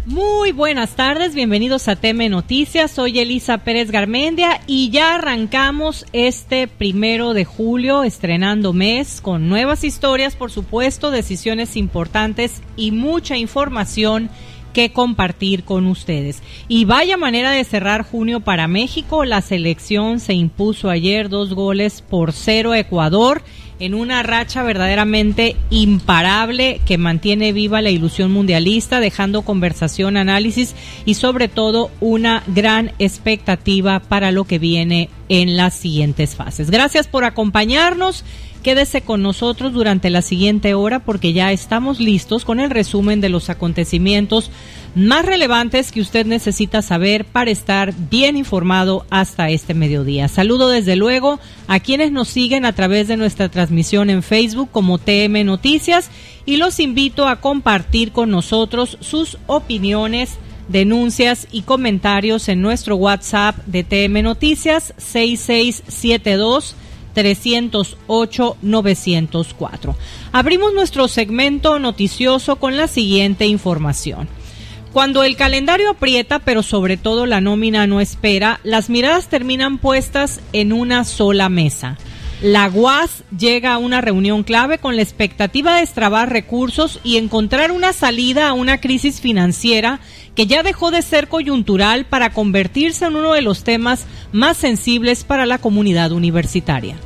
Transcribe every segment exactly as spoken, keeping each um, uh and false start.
Muy buenas tardes, bienvenidos a T M Noticias, soy Elisa Pérez Garmendia y ya arrancamos este primero de julio estrenando mes con nuevas historias, por supuesto, decisiones importantes y mucha información que compartir con ustedes. Y vaya manera de cerrar junio para México, la selección se impuso ayer dos goles por cero a Ecuador en una racha verdaderamente imparable que mantiene viva la ilusión mundialista, dejando conversación, análisis y sobre todo una gran expectativa para lo que viene en las siguientes fases. Gracias por acompañarnos. Quédese con nosotros durante la siguiente hora porque ya estamos listos con el resumen de los acontecimientos más relevantes que usted necesita saber para estar bien informado hasta este mediodía. Saludo desde luego a quienes nos siguen a través de nuestra transmisión en Facebook como T M Noticias y los invito a compartir con nosotros sus opiniones, denuncias y comentarios en nuestro WhatsApp de T M Noticias seis seis siete dos tres cero ocho nueve cero cuatro. Abrimos nuestro segmento noticioso con la siguiente información. Cuando el calendario aprieta, pero sobre todo la nómina no espera, las miradas terminan puestas en una sola mesa. La U A S llega a una reunión clave con la expectativa de destrabar recursos y encontrar una salida a una crisis financiera que ya dejó de ser coyuntural para convertirse en uno de los temas más sensibles para la comunidad universitaria.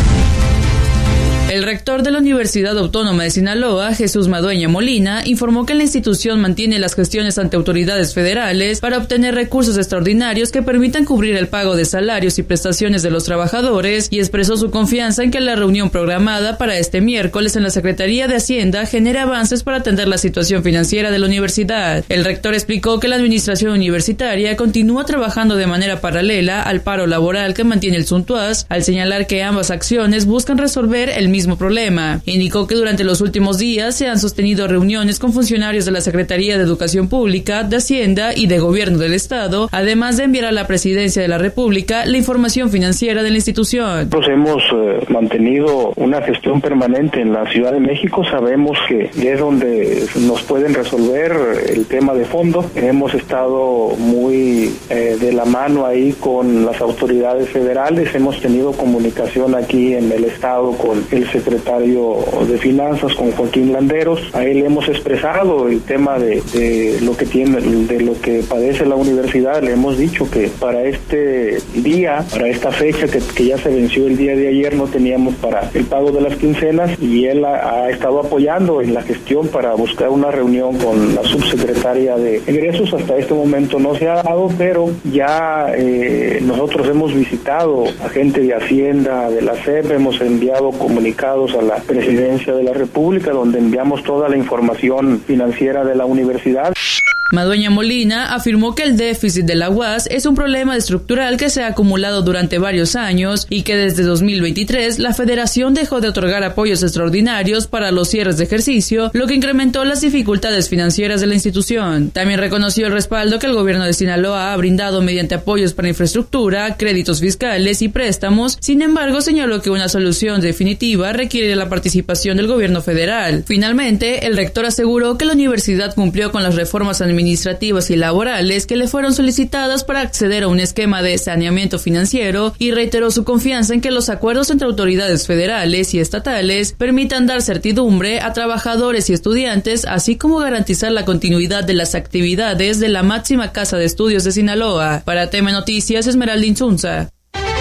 El rector de la Universidad Autónoma de Sinaloa, Jesús Madueña Molina, informó que la institución mantiene las gestiones ante autoridades federales para obtener recursos extraordinarios que permitan cubrir el pago de salarios y prestaciones de los trabajadores y expresó su confianza en que la reunión programada para este miércoles en la Secretaría de Hacienda genere avances para atender la situación financiera de la universidad. El rector explicó que la administración universitaria continúa trabajando de manera paralela al paro laboral que mantiene el Suntuaz, al señalar que ambas acciones buscan resolver el mismo mismo problema. Indicó que durante los últimos días se han sostenido reuniones con funcionarios de la Secretaría de Educación Pública, de Hacienda y de Gobierno del Estado, además de enviar a la Presidencia de la República la información financiera de la institución. Nosotros hemos eh, mantenido una gestión permanente en la Ciudad de México, sabemos que es donde nos pueden resolver el tema de fondo. Hemos estado muy eh, de la mano ahí con las autoridades federales, hemos tenido comunicación aquí en el Estado con el secretario de Finanzas, con Joaquín Landeros. A él hemos expresado el tema de, de lo que tiene, de lo que padece la universidad. Le hemos dicho que para este día, para esta fecha que, que ya se venció el día de ayer, no teníamos para el pago de las quincenas y él ha, ha estado apoyando en la gestión para buscar una reunión con la subsecretaria de Egresos. Hasta este momento no se ha dado, pero ya eh, nosotros hemos visitado a gente de Hacienda, de la S E P, hemos enviado comunicados a la Presidencia de la República, donde enviamos toda la información financiera de la universidad. Madueña Molina afirmó que el déficit de la U A S es un problema estructural que se ha acumulado durante varios años y que desde dos mil veintitrés la Federación dejó de otorgar apoyos extraordinarios para los cierres de ejercicio, lo que incrementó las dificultades financieras de la institución. También reconoció el respaldo que el gobierno de Sinaloa ha brindado mediante apoyos para infraestructura, créditos fiscales y préstamos. Sin embargo, señaló que una solución definitiva requiere la participación del gobierno federal. Finalmente, el rector aseguró que la universidad cumplió con las reformas administrativas administrativas y laborales que le fueron solicitadas para acceder a un esquema de saneamiento financiero y reiteró su confianza en que los acuerdos entre autoridades federales y estatales permitan dar certidumbre a trabajadores y estudiantes, así como garantizar la continuidad de las actividades de la máxima casa de estudios de Sinaloa. Para T M Noticias, Esmeralda Insunza.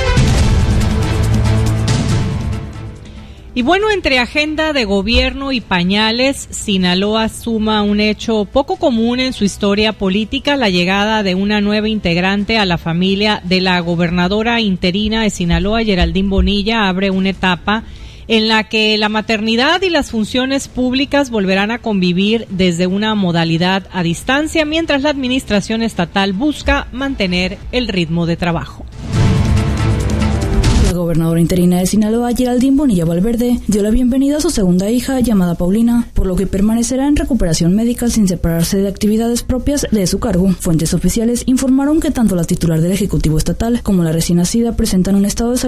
Y bueno, entre agenda de gobierno y pañales, Sinaloa suma un hecho poco común en su historia política, la llegada de una nueva integrante a la familia de la gobernadora interina de Sinaloa, Geraldine Bonilla, abre una etapa en la que la maternidad y las funciones públicas volverán a convivir desde una modalidad a distancia, mientras la administración estatal busca mantener el ritmo de trabajo. La gobernadora interina de Sinaloa, Geraldine Bonilla Valverde, dio la bienvenida a su segunda hija, llamada Paulina, por lo que permanecerá en recuperación médica sin separarse de actividades propias de su cargo. Fuentes oficiales informaron que tanto la titular del Ejecutivo Estatal como la recién nacida presentan un estado de salud